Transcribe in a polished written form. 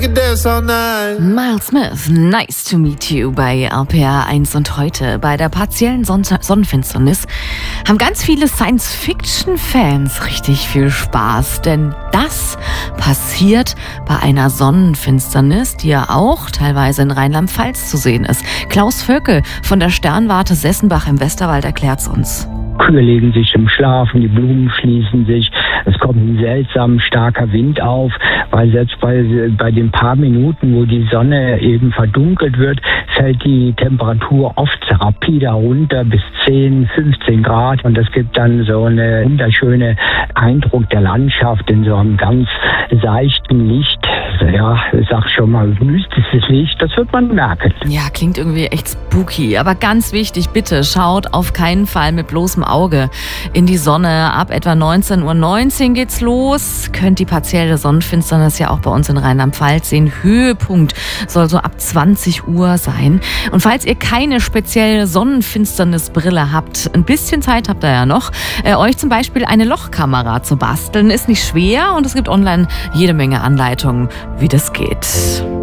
Miles Smith, nice to meet you bei RPR 1 und heute bei der partiellen Sonnenfinsternis haben ganz viele Science-Fiction-Fans richtig viel Spaß, denn das passiert bei einer Sonnenfinsternis, die ja auch teilweise in Rheinland-Pfalz zu sehen ist. Klaus Völkel von der Sternwarte Sessenbach im Westerwald erklärt's uns. Kühe legen sich im Schlaf und die Blumen schließen sich. Es kommt ein seltsam starker Wind auf, weil selbst bei den paar Minuten, wo die Sonne eben verdunkelt wird, fällt die Temperatur oft rapide runter bis 10, 15 Grad. Und das gibt dann so einen wunderschönen Eindruck der Landschaft in so einem ganz seichten Licht. Ja, ich sag schon mal, mystisches Licht, das wird man merken. Ja, klingt irgendwie echt spooky, aber ganz wichtig, bitte schaut auf keinen Fall mit bloßem Auge in die Sonne. Ab etwa 19:19 Uhr geht's los. Könnt die partielle Sonnenfinsternis ja auch bei uns in Rheinland-Pfalz sehen. Höhepunkt soll so ab 20 Uhr sein. Und falls ihr keine spezielle Sonnenfinsternisbrille habt, ein bisschen Zeit habt ihr ja noch, euch zum Beispiel eine Lochkamera zu basteln, ist nicht schwer und es gibt online jede Menge Anleitungen, wie das geht.